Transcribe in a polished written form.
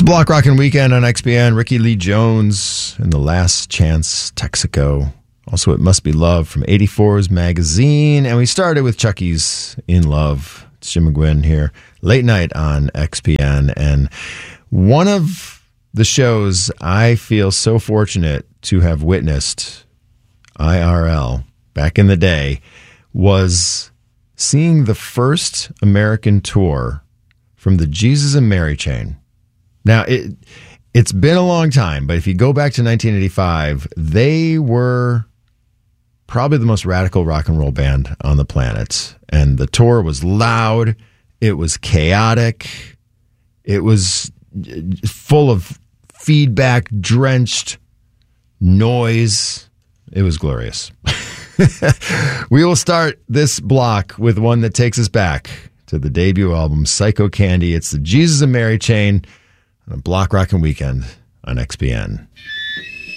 a Block Rockin' Weekend on XPN. Ricky Lee Jones and The Last Chance Texaco. Also, It Must Be Love from 84's magazine. And we started with Chucky's In Love. It's Jim McGuinn here. Late night on XPN. And one of the shows I feel so fortunate to have witnessed IRL back in the day was seeing the first American tour from the Jesus and Mary Chain. Now, it's been a long time, but if you go back to 1985, they were probably the most radical rock and roll band on the planet. And the tour was loud. It was chaotic. It was full of feedback-drenched noise. It was glorious. We will start this block with one that takes us back to the debut album, Psycho Candy. It's the Jesus and Mary Chain on a Block Rockin' Weekend on XPN.